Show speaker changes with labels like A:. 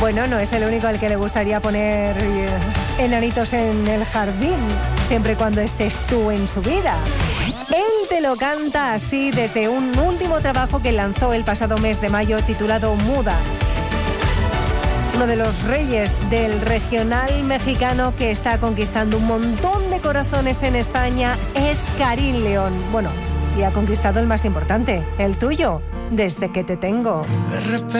A: Bueno, no es el único al que le gustaría poner enanitos en el jardín, siempre y cuando estés tú en su vida. Él te lo canta así desde un último trabajo que lanzó el pasado mes de mayo titulado Muda. Uno de los reyes del regional mexicano que está conquistando un montón de corazones en España es Karim León. Bueno, y ha conquistado el más importante, el tuyo, desde que te tengo.